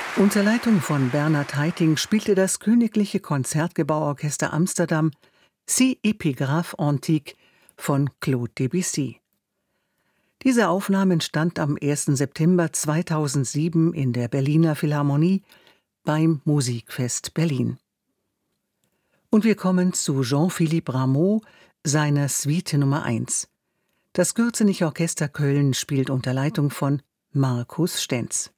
Unter Leitung von Bernhard Haitink spielte das Königliche Konzertgebauorchester Amsterdam Si Epigraphe Antique von Claude Debussy. Diese Aufnahme entstand am 1. September 2007 in der Berliner Philharmonie beim Musikfest Berlin. Und wir kommen zu Jean-Philippe Rameau, seiner Suite Nummer 1. Das Gürzenich Orchester Köln spielt unter Leitung von Markus Stenz.